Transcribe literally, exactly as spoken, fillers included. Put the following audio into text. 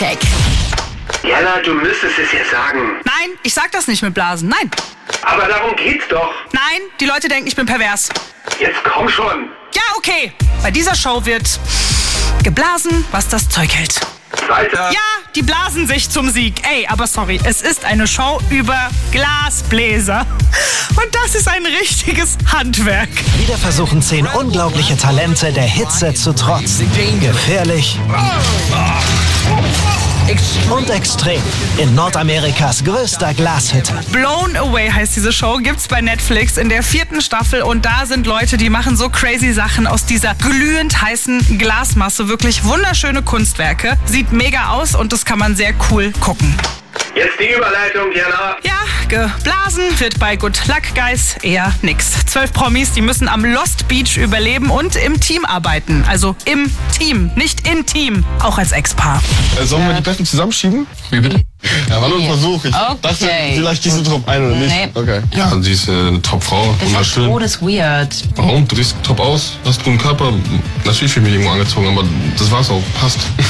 Soundcheck. Jana, du müsstest es ja sagen. Nein, ich sag das nicht mit Blasen, nein. Aber darum geht's doch. Nein, die Leute denken, ich bin pervers. Jetzt komm schon. Ja, okay. Bei dieser Show wird geblasen, was das Zeug hält. Weiter. Ja, die blasen sich zum Sieg. Ey, aber sorry, es ist eine Show über Glasbläser. Und das ist ein richtiges Handwerk. Wieder versuchen zehn unglaubliche Talente der Hitze zu trotzen. Gefährlich und extrem in Nordamerikas größter Glashütte. Blown Away heißt diese Show, gibt's bei Netflix in der vierten Staffel und da sind Leute, die machen so crazy Sachen aus dieser glühend heißen Glasmasse. Wirklich wunderschöne Kunstwerke. Sieht mega aus und das kann man sehr cool gucken. Jetzt die Überleitung, Jana. Ja, geblasen wird bei Good Luck Guys eher nix. Zwölf Promis, die müssen am Lost Beach überleben und im Team arbeiten. Also im Team, nicht in Team. Auch als Ex-Paar. Äh, sollen wir die Betten zusammenschieben? Wie bitte? Ja, war nur ein Versuch. Ich Okay. dachte, vielleicht gehst du drauf ein oder nicht. Nee. Okay. Ja, sie ist äh, eine Top-Frau, wunderschön. Oh, das ist weird. Warum? Du siehst top aus, hast guten Körper. Natürlich bin ich mich irgendwo angezogen, aber das war's auch. Passt.